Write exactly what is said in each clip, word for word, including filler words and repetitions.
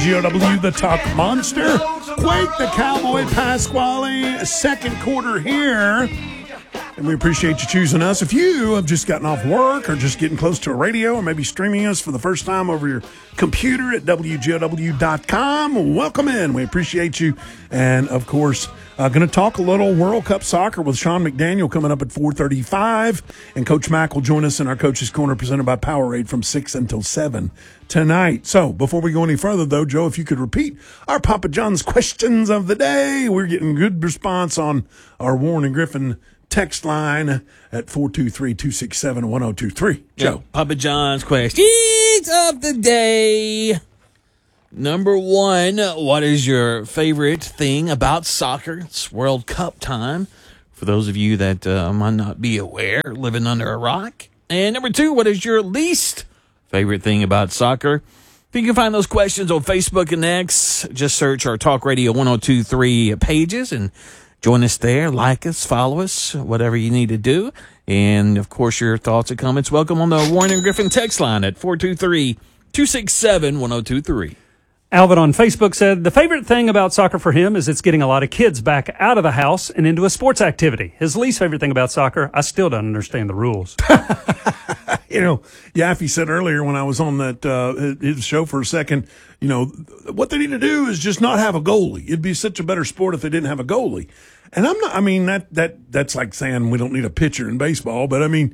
G O W, the Talk Monster. Quake, the Cowboy Pasquale. Second quarter here. And we appreciate you choosing us. If you have just gotten off work or just getting close to a radio or maybe streaming us for the first time over your computer at W G O W dot com, welcome in. We appreciate you. And, of course, uh, going to talk a little World Cup soccer with Sean McDaniel coming up at four thirty-five. And Coach Mack will join us in our Coach's Corner presented by Powerade from six until seven tonight. So before we go any further, though, Joe, if you could repeat our Papa John's questions of the day. We're getting good response on our Warren and Griffin text line at four two three, two six seven, one oh two three. Joe. Yeah, Papa John's questions of the day. Number one, what is your favorite thing about soccer? It's World Cup time. For those of you that uh, might not be aware, living under a rock. And number two, what is your least favorite thing about soccer? If you can find those questions on Facebook and X, just search our Talk Radio one oh two point three pages and join us there. Like us, follow us, whatever you need to do. And, of course, your thoughts and comments. Welcome on the Warren and Griffin text line at four two three, two six seven, one oh two three. Alvin on Facebook said, the favorite thing about soccer for him is it's getting a lot of kids back out of the house and into a sports activity. His least favorite thing about soccer, I still don't understand the rules. You know, Yaffe said earlier when I was on that uh, his show for a second, you know, what they need to do is just not have a goalie. It'd be such a better sport if they didn't have a goalie. And I'm not, I mean, that that that's like saying we don't need a pitcher in baseball. But, I mean,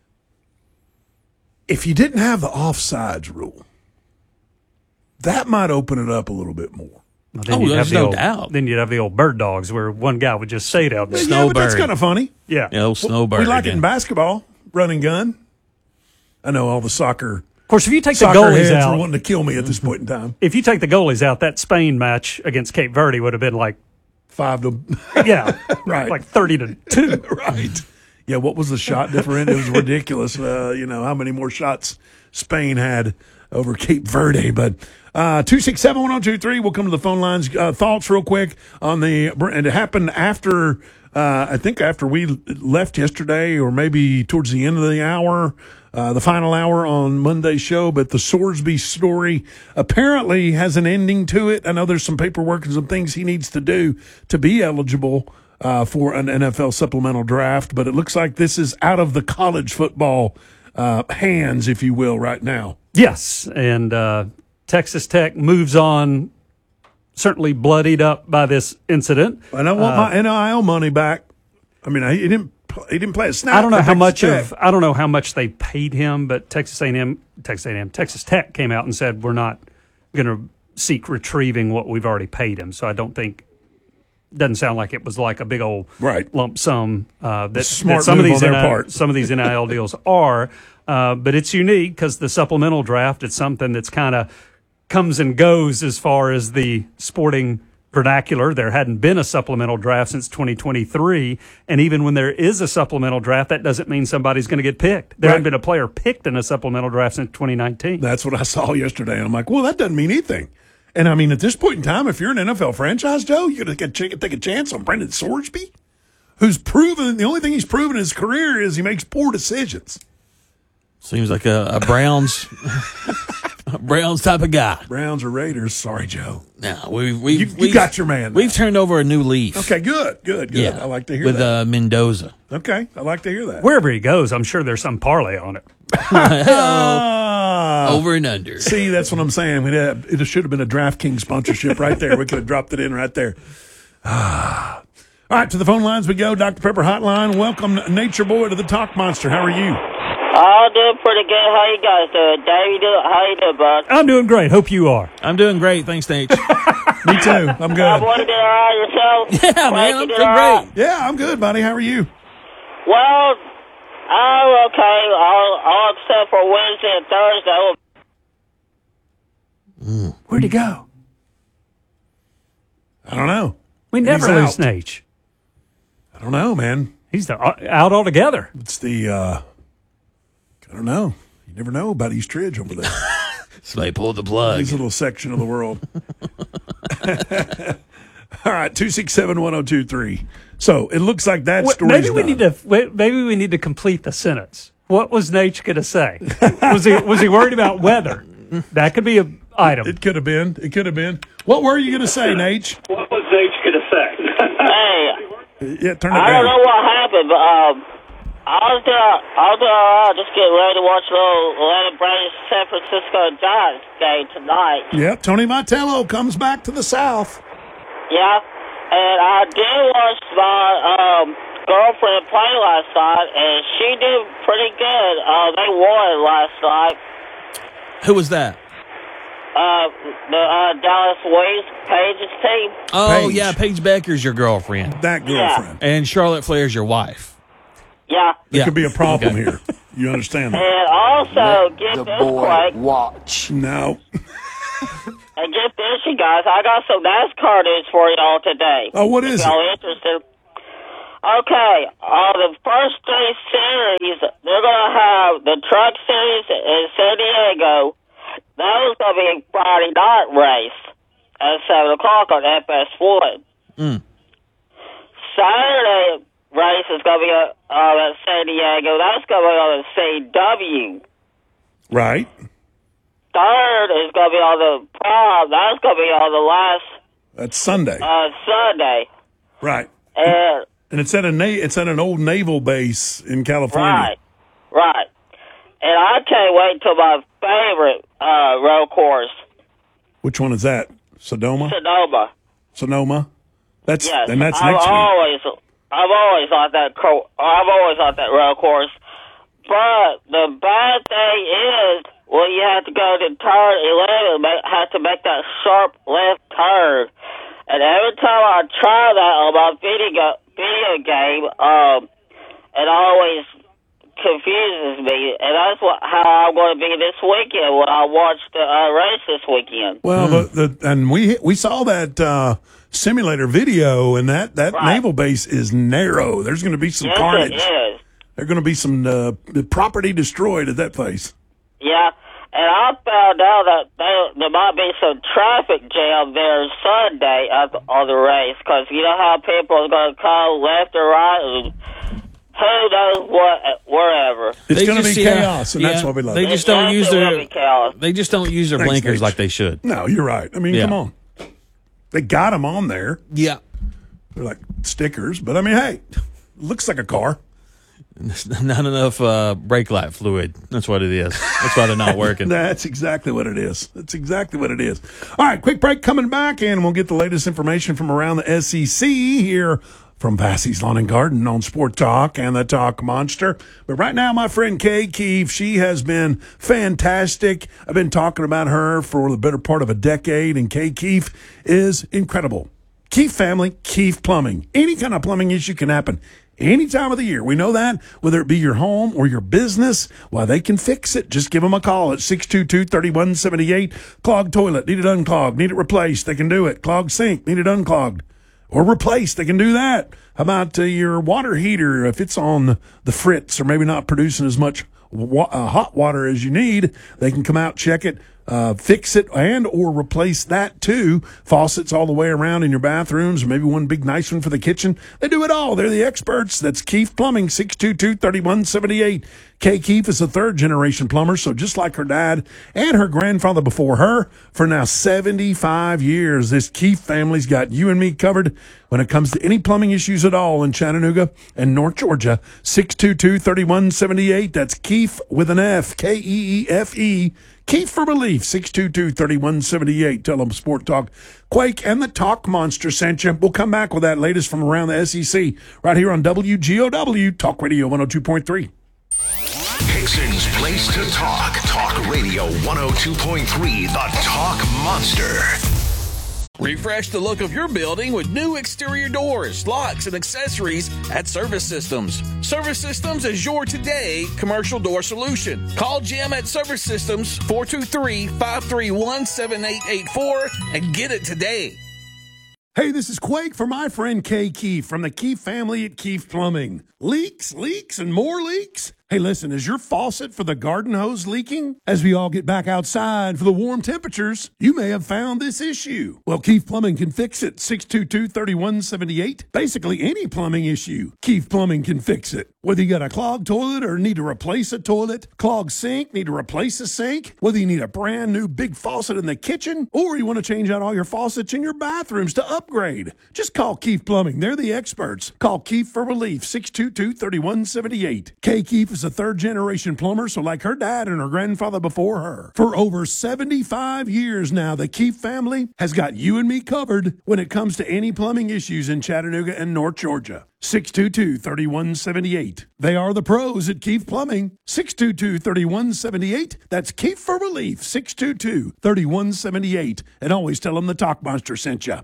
if you didn't have the offsides rule, that might open it up a little bit more. Well, then Oh, you'd have there's the no old, doubt. Then you'd have the old bird dogs where one guy would just say down there. Yeah, Snowbird. but that's kind of funny. Yeah. Yeah, old Snowbird. We like it again. in basketball, run and gun. I know all the soccer Of course, if you take the soccer goalies heads are out, wanting to kill me at this point in time. if you take the goalies out, that Spain match against Cape Verde would have been like, Five to yeah, Right. like thirty to two. right. Yeah, what was the shot difference? It was ridiculous. Uh, you know, how many more shots Spain had over Cape Verde. But uh, two six seven, one oh two three, we'll come to the phone lines. Uh, thoughts real quick on the, and it happened after, uh, I think after we left yesterday or maybe towards the end of the hour, uh, the final hour on Monday's show. But the Sorsby story apparently has an ending to it. I know there's some paperwork and some things he needs to do to be eligible Uh, for an N F L supplemental draft, but it looks like this is out of the college football uh, hands, if you will, right now. Yes, and uh, Texas Tech moves on, certainly bloodied up by this incident. And I want Uh, my N I L money back. I mean, he didn't he didn't play a snap. I don't know for how Texas much Tech. of I don't know how much they paid him, but Texas A and M, Texas A and M, Texas Tech came out and said we're not going to seek retrieving what we've already paid him. So I don't think. Doesn't sound like it was like a big old Right. lump sum uh, that, Smart that some of move these on their N I L, part. some of these N I L deals are, uh, but it's unique because the supplemental draft it's something that's kind of comes and goes as far as the sporting vernacular. There hadn't been a supplemental draft since twenty twenty-three, and even when there is a supplemental draft, that doesn't mean somebody's going to get picked. There Right. hasn't been a player picked in a supplemental draft since twenty nineteen. That's what I saw yesterday, and I'm like, well, that doesn't mean anything. And I mean, at this point in time, if you're an N F L franchise, Joe, you're going to take a chance on Brendan Sorsby, who's proven the only thing he's proven in his career is he makes poor decisions. Seems like a, a Browns a Browns type of guy. Browns or Raiders? Sorry, Joe. No, we we You, you got your man. We've now. turned over a new leaf. Okay, good, good, good. Yeah, I like to hear with that. uh, Mendoza. Okay, I like to hear that. Wherever he goes, I'm sure there's some parlay on it. Ah. Over and under. See, that's what I'm saying. We'd have, it should have been a DraftKings sponsorship right there. We could have dropped it in right there. Ah. All right, to the phone lines we go. Doctor Pepper Hotline. Welcome, Nature Boy, to the Talk Monster. How are you? I'm doing pretty good. How you guys doing? Dave, you doing? How you doing, bud? I'm doing great. Hope you are. I'm doing great. Thanks, Nate. Me too. I'm I'm good. wondering, all right yourself? Yeah, man, Frank, I'm you doing doing all right? great. Yeah, I'm good, buddy. How are you? Well, I'm okay. All, all except for Wednesday and Thursday. Where'd he go? I don't know. We never He's lose out. Nate. I don't know, man. He's the, uh, out altogether. It's the, uh, I don't know. You never know about East Ridge over there. Somebody pulled the plug. This little section of the world. All right, two six seven, one oh two three. So it looks like that Wait, story's maybe we done. need to wait, maybe we need to complete the sentence. What was Nate going to say? Was he was he worried about weather? That could be a item. It could have been. It could have been. What were you going to say, Nate? What was Nate going to say? Hey, Yeah, turn it I down. don't know what happened, but um, I was there. I was there. Uh, just getting ready to watch the little Atlanta Braves San Francisco Giants game tonight. Yep, Tony Vitello comes back to the South. Yeah, and I did watch my um, girlfriend play last night, and she did pretty good. Uh, they won last night. Who was that? Uh, the uh, Dallas Wings, Paige's team. Oh, Paige. yeah, Paige Becker's your girlfriend. That girlfriend. And Charlotte Flair's your wife. Yeah. There Yeah. could be a problem Okay. here. You understand that? And also, get this, Quake. watch. No. And get this, you guys. I got some NASCAR news for y'all today. Oh, what is If y'all it? interested. Okay, uh, the first three series, they're going to have the Truck Series in San Diego. That was going to be a Friday night race at seven o'clock on F S one. Mm. Saturday race is going to be uh, uh, at San Diego. That's going to be on the C W. Right. Third is going to be on the prom. That's going to be on the last That's Sunday. uh, Sunday. Right. And And it's at a na- it's at an old naval base in California. right, right. And I can't wait till my favorite uh, road course, Which one is that? Sodoma? Sonoma. Sonoma? That's Yes, and that's I've next week. always, I've always liked that. Co- I've always liked that road course. But the bad thing is, well, you have to go to turn eleven, make, have to make that sharp left turn. And every time I try that on my video video game, um, it always confuses me. And that's what how I'm going to be this weekend when I watch the uh, race this weekend. Well, the, the and we we saw that uh, simulator video, and that that Right. naval base is narrow. There's going to be some Yes, carnage. it is. There's going to be some uh, property destroyed at that place. Yeah, and I found out that there, there might be some traffic jam there Sunday at the, on the race, because you know how people are going to come left or right, and who knows what, wherever. It's They going to just- be yeah, chaos, and that's yeah, why we love They it. just don't It's use absolutely their chaos. they just don't use their Thanks, blinkers Nate. like they should. No, you're right. I mean, Yeah. come on. They got them on there. Yeah. They're like stickers, but I mean, hey, looks like a car. Not enough uh, brake light fluid. That's what it is. That's why they're not working. That's exactly what it is. That's exactly what it is. All right, quick break coming back, and we'll get the latest information from around the S E C here from Vassey's Lawn and Garden on Sport Talk and the Talk Monster. But right now, my friend Kay Keefe, she has been fantastic. I've been talking about her for the better part of a decade, and Kay Keefe is incredible. Keefe family, Keefe Plumbing. Any kind of plumbing issue can happen any time of the year. We know that, whether it be your home or your business, why they can fix it. Just give them a call at six two two, three one seven eight. Clogged toilet, need it unclogged, need it replaced, they can do it. Clogged sink, need it unclogged or replaced, they can do that. How about uh, your water heater, if it's on the fritz or maybe not producing as much wa- uh, hot water as you need, they can come out, check it, uh, fix it, and or replace that too. Faucets all the way around in your bathrooms, or maybe one big nice one for the kitchen. They do it all. They're the experts. That's Keefe Plumbing, six two two, three one seven eight. Kay Keefe is a third-generation plumber, so just like her dad and her grandfather before her, for now seventy-five years, this Keefe family's got you and me covered when it comes to any plumbing issues at all in Chattanooga and North Georgia. six two two, three one seven eight. That's Keefe with an F, K E E F E. Keefe for Relief, six two two, three one seven eight. Tell them Sport Talk, Quake, and the Talk Monster sent you. We'll come back with that latest from around the S E C right here on W G O W, Talk Radio one oh two point three. Hickson's place to talk. Talk Radio one oh two point three, the Talk Monster. Refresh the look of your building with new exterior doors, locks, and accessories at Service Systems. Service Systems is your today commercial door solution. Call Jim at Service Systems, four two three, five three one, seven eight eight four, and get it today. Hey, this is Quake for my friend Kay Keefe from the Keefe family at Keefe Plumbing. Leaks, leaks, and more leaks? Hey, listen, is your faucet for the garden hose leaking? As we all get back outside for the warm temperatures, you may have found this issue. Well, Keefe Plumbing can fix it. six two two, three one seven eight. Basically, any plumbing issue, Keefe Plumbing can fix it. Whether you got a clogged toilet or need to replace a toilet, clogged sink, need to replace a sink, whether you need a brand new big faucet in the kitchen, or you want to change out all your faucets in your bathrooms to upgrade, just call Keefe Plumbing. They're the experts. Call Keefe for relief, six two two, three one seven eight. Kay Keefe is a third-generation plumber, so like her dad and her grandfather before her. For over seventy-five years now, the Keefe family has got you and me covered when it comes to any plumbing issues in Chattanooga and North Georgia. six two two, three one seven eight. They are the pros at Keefe Plumbing. six two two, three one seven eight. That's Keefe for relief, six two two, three one seven eight. And always tell them the Talk Monster sent you.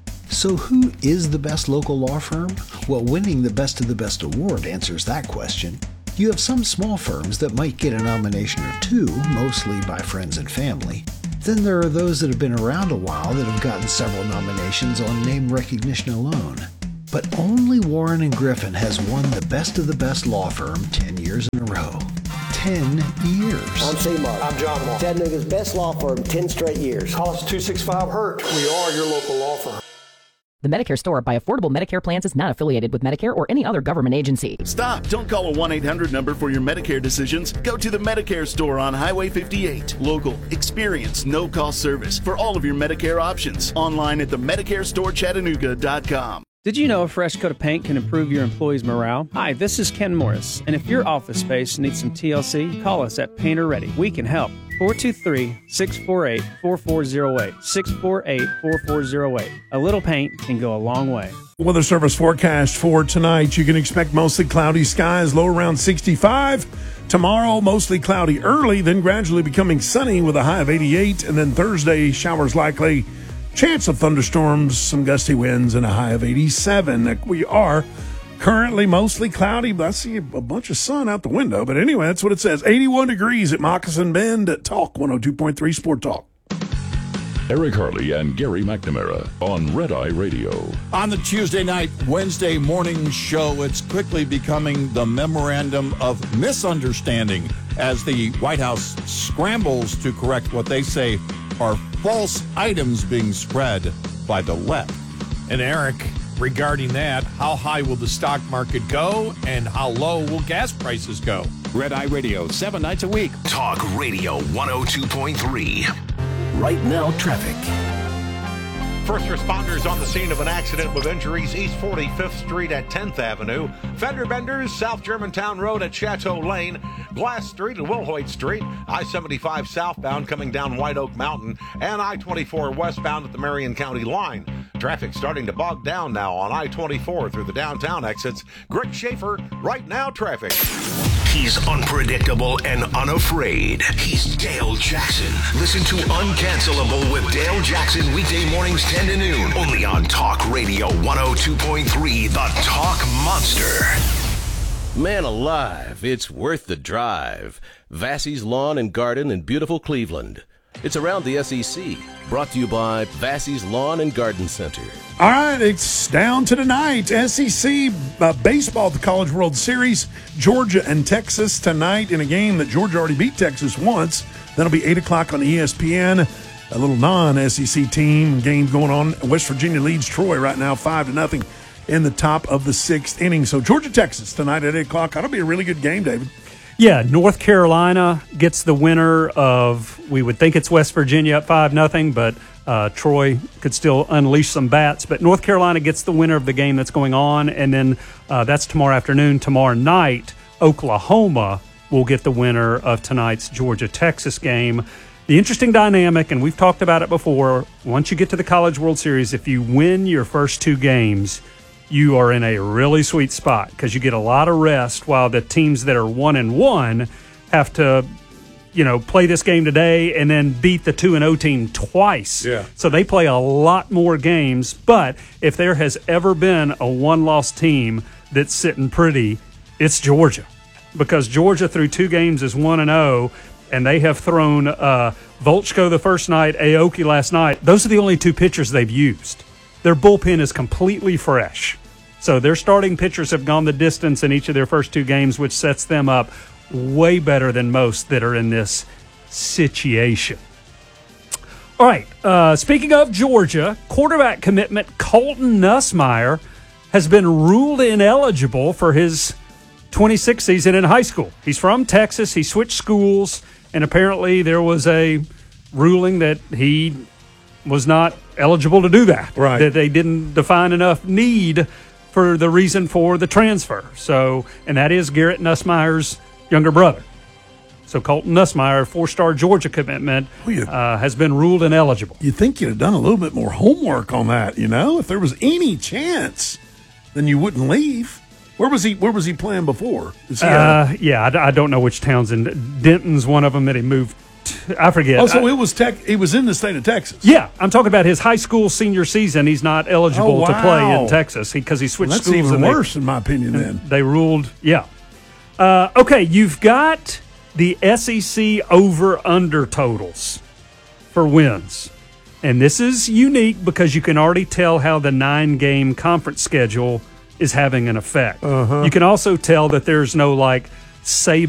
So who is the best local law firm? Well, winning the Best of the Best award answers that question. You have some small firms that might get a nomination or two, mostly by friends and family. Then there are those that have been around a while that have gotten several nominations on name recognition alone. But only Warren and Griffin has won the Best of the Best law firm ten years in a row. ten years. I'm C-Mark. I'm John Mark. Chattanooga's best law firm, ten straight years. Call us two six five, hurt. We are your local law firm. The Medicare Store by Affordable Medicare Plans is not affiliated with Medicare or any other government agency. Stop. Don't call a one eight hundred number for your Medicare decisions. Go to the Medicare Store on Highway fifty-eight. Local, experienced, no-cost service for all of your Medicare options. Online at the medicare store chattanooga dot com. Did you know a fresh coat of paint can improve your employees' morale? Hi, this is Ken Morris, and if your office space needs some T L C, call us at Painter Ready. We can help. four two three, six four eight, four four zero eight. six four eight, four four zero eight. A little paint can go a long way. Weather service forecast for tonight. You can expect mostly cloudy skies, low around sixty-five. Tomorrow, mostly cloudy early, then gradually becoming sunny with a high of eighty-eight. And then Thursday, showers likely. Chance of thunderstorms, some gusty winds, and a high of eighty-seven. We are currently mostly cloudy, but I see a bunch of sun out the window. But anyway, that's what it says. eighty-one degrees at Moccasin Bend at Talk one oh two point three Sport Talk. Eric Harley and Gary McNamara on Red Eye Radio. On the Tuesday night, Wednesday morning show, it's quickly becoming the memorandum of misunderstanding as the White House scrambles to correct what they say are false items being spread by the left. And Eric, regarding that, how high will the stock market go and how low will gas prices go? Red Eye Radio, seven nights a week. Talk Radio one oh two point three. Right now, traffic. First responders on the scene of an accident with injuries East forty-fifth Street at tenth Avenue, fender benders South Germantown Road at Chateau Lane, Glass Street and Wilhoit Street, I seventy-five southbound coming down White Oak Mountain, and I twenty-four westbound at the Marion County line. Traffic starting to bog down now on I twenty-four through the downtown exits. Greg Schaefer, Right Now Traffic. He's unpredictable and unafraid. He's Dale Jackson. Listen to Uncancelable with Dale Jackson weekday mornings ten to noon. Only on Talk Radio one oh two point three, the Talk Monster. Man alive, it's worth the drive. Vassie's Lawn and Garden in beautiful Cleveland. It's around the S E C. Brought to you by Vassie's Lawn and Garden Center. All right, it's down to tonight. S E C uh, baseball, the College World Series. Georgia and Texas tonight in a game that Georgia already beat Texas once. That'll be eight o'clock on E S P N. A little non-S E C team game going on. West Virginia leads Troy right now five to nothing in the top of the sixth inning. So Georgia, Texas tonight at eight o'clock. That'll be a really good game, David. Yeah, North Carolina gets the winner of, we would think it's West Virginia up five nothing, but uh, Troy could still unleash some bats. But North Carolina gets the winner of the game that's going on, and then uh, that's tomorrow afternoon. Tomorrow night, Oklahoma will get the winner of tonight's Georgia-Texas game. The interesting dynamic, and we've talked about it before, once you get to the College World Series, if you win your first two games, you are in a really sweet spot because you get a lot of rest while the teams that are one and one have to, you know, play this game today and then beat the two and oh team twice. Yeah. So they play a lot more games. But if there has ever been a one-loss team that's sitting pretty, it's Georgia, because Georgia through two games is one and oh, and they have thrown uh, Volchko the first night, Aoki last night. Those are the only two pitchers they've used. Their bullpen is completely fresh. So their starting pitchers have gone the distance in each of their first two games, which sets them up way better than most that are in this situation. All right, uh, speaking of Georgia, quarterback commitment Colton Nussmeier has been ruled ineligible for his twenty-six season in high school. He's from Texas. He switched schools, and apparently there was a ruling that he was not eligible to do that. Right. That they didn't define enough need for the reason for the transfer. So, and that is Garrett Nussmeier's younger brother. So Colton Nussmeier, four-star Georgia commitment, Well, you- uh, has been ruled ineligible. You'd think you'd have done a little bit more homework on that, you know? If there was any chance, then you wouldn't leave. Where was he Where was he playing before? Is he Uh, yeah, I, I don't know which towns. In Denton's one of them that he moved to. I forget. Oh, so I- it was tech. It was in the state of Texas. Yeah, I'm talking about his high school senior season. He's not eligible Oh, to play wow. in Texas because he, he switched Well, that's schools. even and they- worse, in my opinion. and Then they ruled, yeah. Uh, okay, you've got the S E C over-under totals for wins. And this is unique because you can already tell how the nine-game conference schedule is having an effect. Uh-huh. You can also tell that there's no, like, Saban